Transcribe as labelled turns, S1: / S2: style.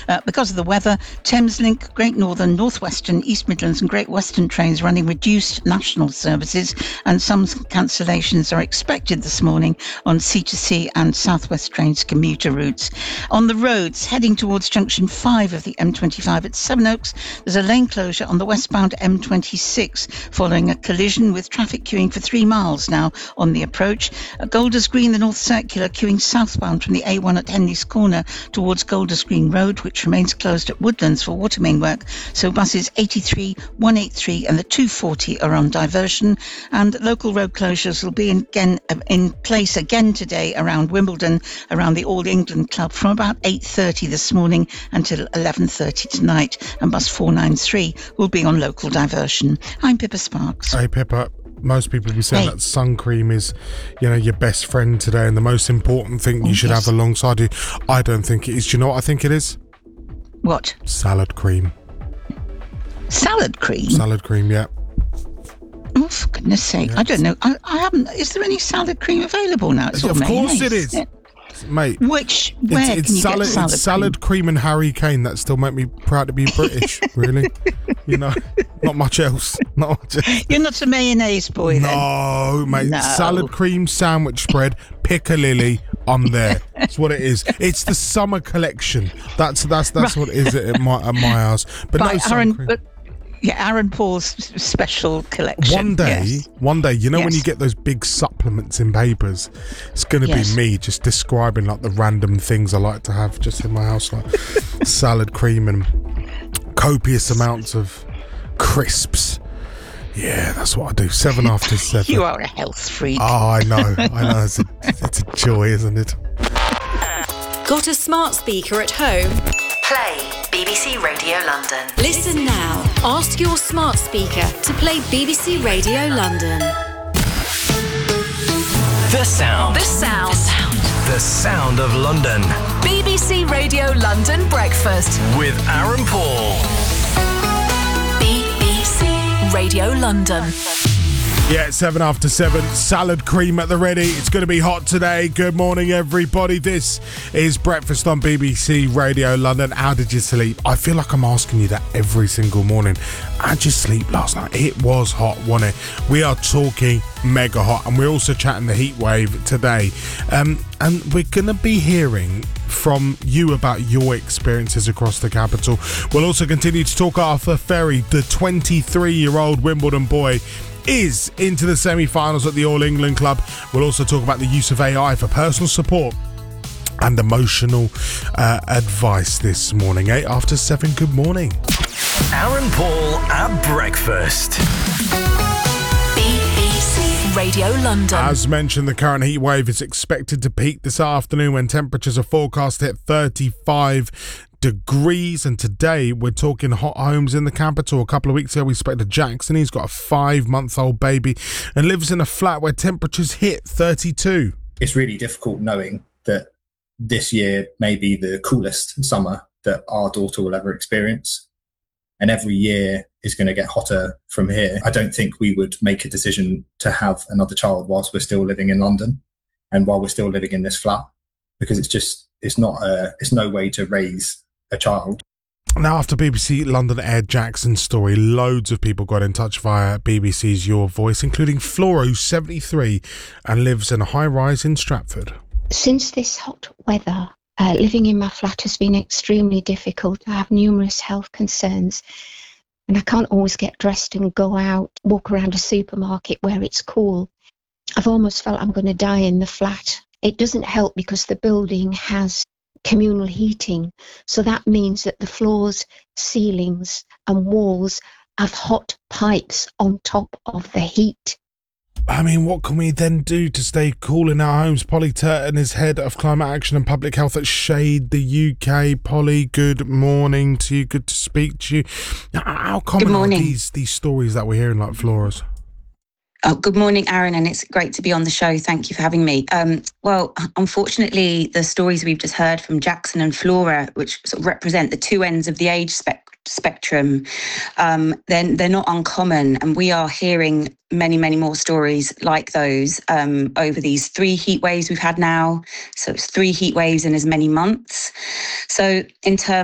S1: Because of the weather, Thameslink, Great Northern, North Western, East Midlands and Great Western trains running reduced national services, and some cancellations are expected this morning on C2C and South West Trains commuter routes. On the roads, heading towards junction 5 of the M25 at Sevenoaks, there's a lane closure on the westbound M26 following a collision, with traffic queuing for 3 miles now on the approach. Golders Green, the North Circular, queuing southbound from the A1 at Henley's Corner towards Golders Green Road, which remains closed at Woodlands for water main work. So buses 83, 183 and the 240 are on diversion. And local road closures will be in place again today around Wimbledon, around the All England Club, from about 8:30 this morning until 11:30 tonight. And bus 493 will be on local diversion. I'm Pippa Sparks.
S2: Hey, Pippa. Most people will be saying that sun cream is, your best friend today and the most important thing you should have alongside you. I don't think it is. Do you know what I think it is?
S1: What?
S2: Salad cream.
S1: Salad cream?
S2: Salad cream, yeah.
S1: Oh, for goodness sake. Yes. I don't know. I haven't... Is there any salad cream available now? It's all
S2: of course
S1: mayonnaise.
S2: It is. Mate,
S1: where can you get salad cream?
S2: It's salad cream and Harry Kane that still make me proud to be British, really. Not much else.
S1: You're not a mayonnaise boy, then?
S2: No, mate. No. Salad cream, sandwich bread, piccalilli, I'm there. That's what it is. it's the summer collection. That's right. What it is at my house. But right, no sun cream.
S1: Aaron Paul's special collection.
S2: One day, when you get those big supplements in papers, it's going to be me just describing like the random things I like to have just in my house, like salad cream and copious amounts of crisps. Yeah, that's what I do. 7 after 7.
S1: You are a health freak.
S2: Oh, I know. It's a joy, isn't it?
S3: Got a smart speaker at home?
S4: Play BBC Radio London.
S3: Listen now. Ask your smart speaker to play BBC Radio London.
S5: The sound.
S4: The sound.
S5: The sound. The sound of London.
S4: BBC Radio London Breakfast.
S5: With Aaron Paul.
S4: BBC Radio London.
S2: Yeah, 7 after 7, salad cream at the ready. It's going to be hot today. Good morning, everybody. This is Breakfast on BBC Radio London. How did you sleep? I feel like I'm asking you that every single morning. How did you sleep last night? It was hot, wasn't it? We are talking mega hot, and we're also chatting the heat wave today. And we're going to be hearing from you about your experiences across the capital. We'll also continue to talk Arthur Ferry, the 23-year-old Wimbledon boy, is into the semi-finals at the All England Club. We'll also talk about the use of AI for personal support and emotional advice this morning. 8 after 7, good morning.
S5: Aaron Paul at breakfast.
S4: BBC Radio London.
S2: As mentioned, the current heat wave is expected to peak this afternoon when temperatures are forecast to hit 35 degrees, and today we're talking hot homes in the capital. A couple of weeks ago we spoke to Jackson. He's got a 5-month-old baby and lives in a flat where temperatures hit 32.
S6: It's really difficult knowing that this year may be the coolest summer that our daughter will ever experience, and every year is going to get hotter from here. I don't think we would make a decision to have another child whilst we're still living in London and while we're still living in this flat, because it's no way to raise a child.
S2: Now, after BBC London aired Jackson's story, loads of people got in touch via BBC's Your Voice, including Flora, who's 73 and lives in a high-rise in Stratford.
S7: Since this hot weather, living in my flat has been extremely difficult. I have numerous health concerns and I can't always get dressed and go out, walk around a supermarket where it's cool. I've almost felt I'm going to die in the flat. It doesn't help because the building has communal heating, so that means that the floors, ceilings and walls have hot pipes on top of the heat.
S2: I mean, what can we then do to stay cool in our homes? Polly Turton is Head of Climate Action and Public Health at Shade, the UK. Polly, good morning to you. Good to speak to you. How common are these stories that we're hearing, like Flora's?
S8: Oh, good morning, Aaron, and it's great to be on the show. Thank you for having me. Well, unfortunately, the stories we've just heard from Jackson and Flora, which sort of represent the two ends of the age spectrum, they're not uncommon, and we are hearing many, many more stories like those over these 3 heat waves we've had now. So it's 3 heat waves in as many months. So in terms